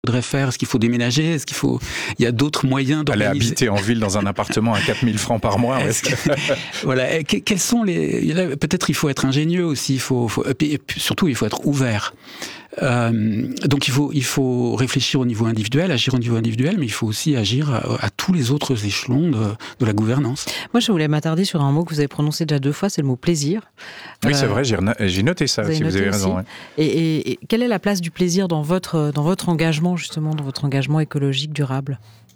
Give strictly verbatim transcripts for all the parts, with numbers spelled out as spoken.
faudrait faire? Est-ce qu'il faut déménager? Est-ce qu'il faut... Il y a d'autres moyens d'organiser... Aller habiter en ville dans un appartement à quatre mille francs par mois. Ouais. Que... voilà. Et quels sont les... Peut-être il faut être ingénieux aussi. Il faut, faut... Et puis, surtout, il faut être ouvert. Euh, donc il faut, il faut réfléchir au niveau individuel, agir au niveau individuel, mais il faut aussi agir à, à tous les autres échelons de, de la gouvernance. Moi, je voulais m'attarder sur un mot que vous avez prononcé déjà deux fois, c'est le mot plaisir. Oui, euh, c'est vrai, j'ai, j'ai noté ça, vous si noté vous avez raison. Ouais. Et, et, et quelle est la place du plaisir dans votre, dans votre engagement, justement, dans votre engagement écologique durable ?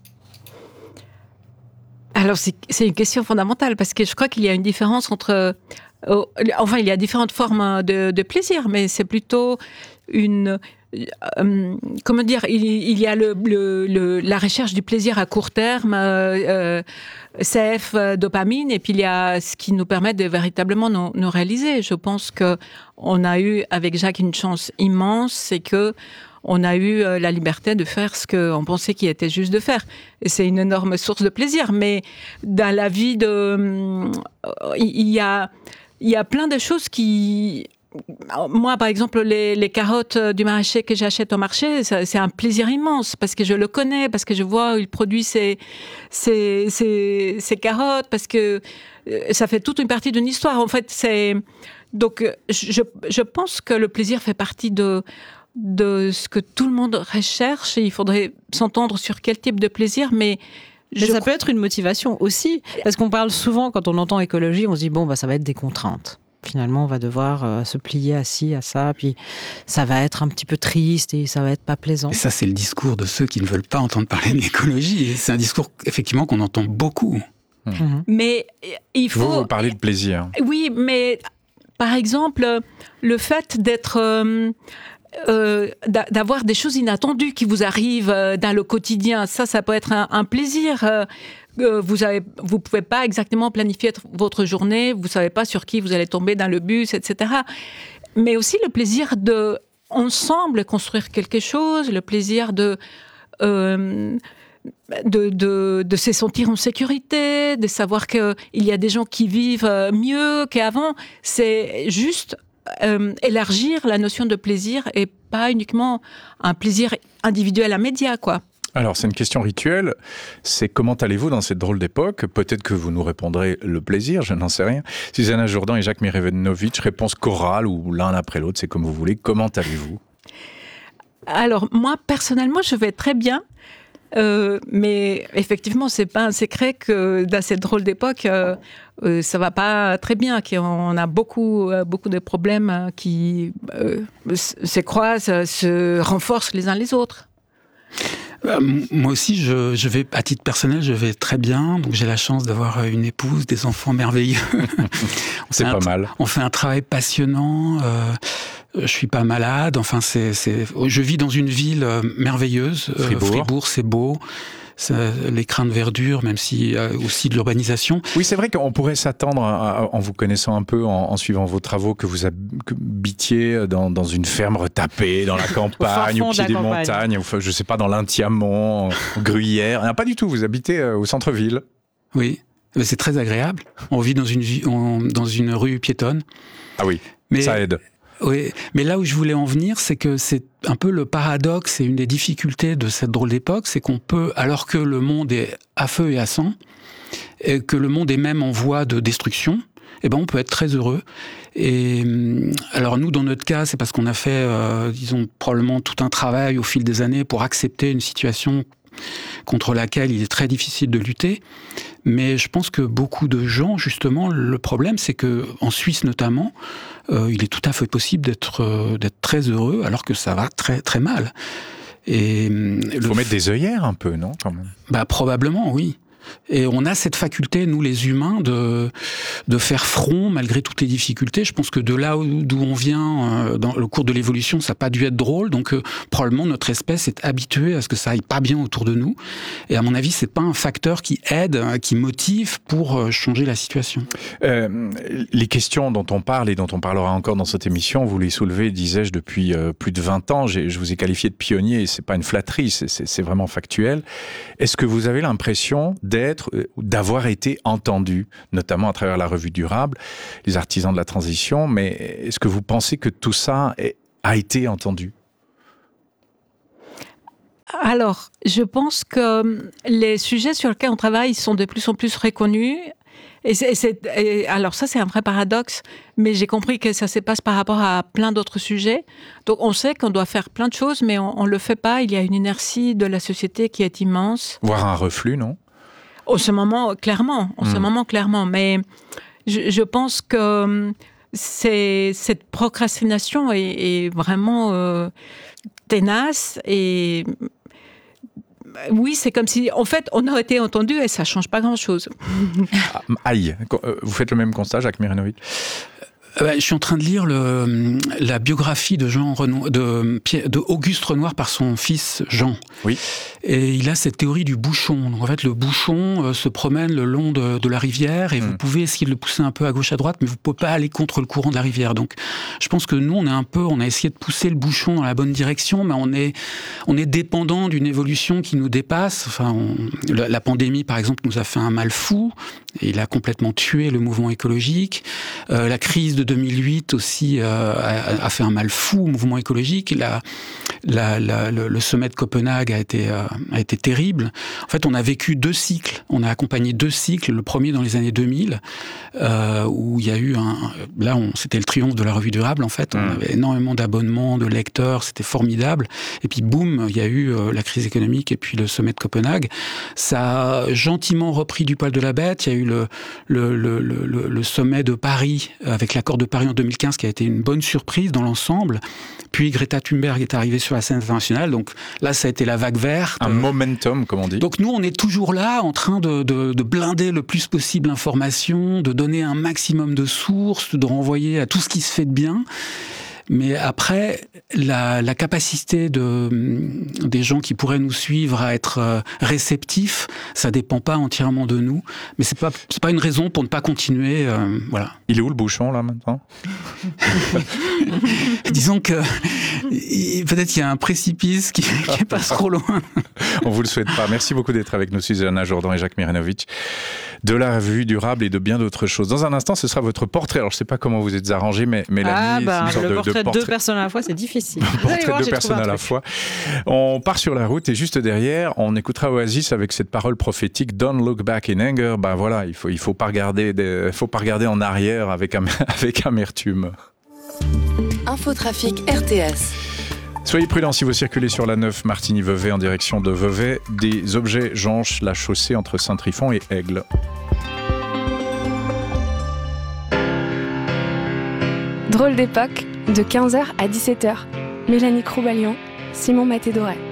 Alors, c'est, c'est une question fondamentale, parce que je crois qu'il y a une différence entre... Euh, enfin, il y a différentes formes de, de plaisir, mais c'est plutôt une... Euh, comment dire, il, il y a le, le, le, la recherche du plaisir à court terme, euh, C F, euh, dopamine, et puis il y a ce qui nous permet de véritablement nous, nous réaliser. Je pense qu'on a eu, avec Jacques, une chance immense, c'est que on a eu la liberté de faire ce qu'on pensait qu'il était juste de faire. Et c'est une énorme source de plaisir. Mais dans la vie de... Il y a, il y a plein de choses qui... Moi, par exemple, les, les carottes du maraîcher que j'achète au marché, ça, c'est un plaisir immense parce que je le connais, parce que je vois où il produit ses, ses, ses, ses carottes, parce que ça fait toute une partie d'une histoire. En fait, c'est... Donc, je, je pense que le plaisir fait partie de... de ce que tout le monde recherche, et il faudrait s'entendre sur quel type de plaisir, mais... Mais ça peut être une motivation aussi, parce qu'on parle souvent, quand on entend écologie, on se dit, bon, bah, ça va être des contraintes. Finalement, on va devoir euh, se plier à ci, à ça, puis ça va être un petit peu triste et ça va être pas plaisant. Et ça, c'est le discours de ceux qui ne veulent pas entendre parler d'écologie. Et c'est un discours, effectivement, qu'on entend beaucoup. Mmh. Mmh. Mais il faut... Vous, vous parlez de plaisir. Oui, mais par exemple, le fait d'être... Euh, Euh, d'avoir des choses inattendues qui vous arrivent euh, dans le quotidien, ça, ça peut être un, un plaisir. Euh, vous avez, vous pouvez pas exactement planifier votre journée, vous savez pas sur qui vous allez tomber dans le bus, et cetera. Mais aussi le plaisir de, ensemble, construire quelque chose, le plaisir de... Euh, De, de, de se sentir en sécurité, de savoir qu'il y a des gens qui vivent mieux qu'avant. C'est juste euh, élargir la notion de plaisir et pas uniquement un plaisir individuel immédiat, quoi. Alors, c'est une question rituelle. C'est comment allez-vous dans cette drôle d'époque ? Peut-être que vous nous répondrez le plaisir, je n'en sais rien. Susanna Jourdan et Jacques Mirevenovic, réponse chorale ou l'un après l'autre, c'est comme vous voulez. Comment allez-vous ? Alors, moi, personnellement, je vais très bien. Euh, mais effectivement, c'est pas un secret que dans cette drôle d'époque, euh, euh, ça va pas très bien. Qu'on a beaucoup, euh, beaucoup de problèmes qui euh, se croisent, se renforcent les uns les autres. Euh, moi aussi, je, je vais, à titre personnel, je vais très bien. Donc, j'ai la chance d'avoir une épouse, des enfants merveilleux. C'est pas un, mal. On fait un travail passionnant. Euh, je suis pas malade. Enfin, c'est, c'est, je vis dans une ville merveilleuse. Fribourg. Fribourg, c'est beau. Ça, les crins de verdure, même si euh, aussi de l'urbanisation. Oui, c'est vrai qu'on pourrait s'attendre, à, à, en vous connaissant un peu, en, en suivant vos travaux, que vous habitiez dans, dans une ferme retapée, dans la campagne, au, au pied des campagne. montagnes, enfin, je sais pas, dans l'Intiamont, en Gruyère. Non, pas du tout, vous habitez euh, au centre-ville. Oui, mais c'est très agréable. On vit dans une, on, dans une rue piétonne. Ah oui, mais ça aide. Oui, mais là où je voulais en venir, c'est que c'est un peu le paradoxe et une des difficultés de cette drôle d'époque, c'est qu'on peut, alors que le monde est à feu et à sang, et que le monde est même en voie de destruction, eh ben on peut être très heureux. Et alors nous, dans notre cas, c'est parce qu'on a fait, euh, disons, probablement tout un travail au fil des années pour accepter une situation contre laquelle il est très difficile de lutter. Mais je pense que beaucoup de gens, justement, le problème, c'est que en Suisse notamment, euh, il est tout à fait possible d'être euh, d'être très heureux alors que ça va très très mal. Et il faut le... mettre des œillères un peu, non, quand même. Bah probablement, oui. Et on a cette faculté, nous les humains, de, de faire front malgré toutes les difficultés. Je pense que de là où, d'où on vient, euh, dans le cours de l'évolution, ça n'a pas dû être drôle. Donc euh, probablement notre espèce est habituée à ce que ça aille pas bien autour de nous. Et à mon avis, c'est pas un facteur qui aide, hein, qui motive pour euh, changer la situation. Euh, les questions dont on parle et dont on parlera encore dans cette émission, vous les soulevez, disais-je, depuis euh, plus de vingt ans. J'ai, je vous ai qualifié de pionnier et c'est pas une flatterie, c'est, c'est, c'est vraiment factuel. Est-ce que vous avez l'impression d'être, d'avoir été entendu, notamment à travers la revue Durable, les artisans de la transition, mais est-ce que vous pensez que tout ça est, a été entendu ? Alors, je pense que les sujets sur lesquels on travaille sont de plus en plus reconnus. Et c'est, et c'est, et alors ça, c'est un vrai paradoxe, mais j'ai compris que ça se passe par rapport à plein d'autres sujets. Donc on sait qu'on doit faire plein de choses, mais on ne le fait pas. Il y a une inertie de la société qui est immense. Voire un reflux, non ? En ce moment, clairement. En mmh. ce moment, clairement. Mais je, je pense que c'est, cette procrastination est, est vraiment euh, tenace et... Oui, c'est comme si, en fait, on a été entendu et ça ne change pas grand-chose. Ah, aïe, vous faites le même constat, Jacques Mirenovitch ? Euh, je suis en train de lire le, la biographie de Jean Renoir, de, de Auguste Renoir par son fils Jean. Oui. Et il a cette théorie du bouchon. Donc en fait, le bouchon euh, se promène le long de, de la rivière et mmh. vous pouvez essayer de le pousser un peu à gauche, à droite, mais vous ne pouvez pas aller contre le courant de la rivière. Donc, je pense que nous, on est un peu, on a essayé de pousser le bouchon dans la bonne direction, mais on est, on est dépendant d'une évolution qui nous dépasse. Enfin, on, la, la pandémie, par exemple, nous a fait un mal fou. Et il a complètement tué le mouvement écologique. Euh, la crise de deux mille huit aussi euh, a, a fait un mal fou au mouvement écologique. La, la, la, le, le sommet de Copenhague a été, euh, a été terrible. En fait, on a vécu deux cycles. On a accompagné deux cycles. Le premier dans les années deux mille, euh, où il y a eu un... Là, on, c'était le triomphe de la revue durable, en fait. On mmh. avait énormément d'abonnements, de lecteurs. C'était formidable. Et puis, boum, il y a eu euh, la crise économique et puis le sommet de Copenhague. Ça a gentiment repris du poil de la bête. Il y a eu Le, le, le, le, le sommet de Paris, avec l'accord de Paris en deux mille quinze, qui a été une bonne surprise dans l'ensemble. Puis Greta Thunberg est arrivée sur la scène internationale, donc là, ça a été la vague verte. Un momentum, comme on dit. Donc nous, on est toujours là, en train de, de, de blinder le plus possible l'information, de donner un maximum de sources, de renvoyer à tout ce qui se fait de bien. Mais après, la, la capacité de, des gens qui pourraient nous suivre à être réceptifs, ça dépend pas entièrement de nous. Mais c'est pas, c'est pas une raison pour ne pas continuer. Euh, voilà. Il est où le bouchon, là, maintenant ? Disons que peut-être qu'il y a un précipice qui, qui passe trop loin. On vous le souhaite pas. Merci beaucoup d'être avec nous, Susanna Jourdan et Jacques Mirenovitch, de la revue durable et de bien d'autres choses. Dans un instant, ce sera votre portrait. Alors, je sais pas comment vous êtes arrangé, mais Mélanie, ah bah, c'est une sorte le de, portrait de portrait de deux personnes à la fois, c'est difficile. Portrait voir, de deux personnes à la fois. On part sur la route et juste derrière, on écoutera Oasis avec cette parole prophétique Don't look back in anger. Ben voilà, il faut il faut pas regarder des, faut pas regarder en arrière avec am- avec amertume. Infotrafic R T S. Soyez prudents si vous circulez sur la neuf Martigny-Vevey en direction de Vevey. Des objets jonchent la chaussée entre Saint-Trifon et Aigle. Drôle d'époque, de quinze heures à dix-sept heures. Mélanie Croubalion, Simon Maté-Doré.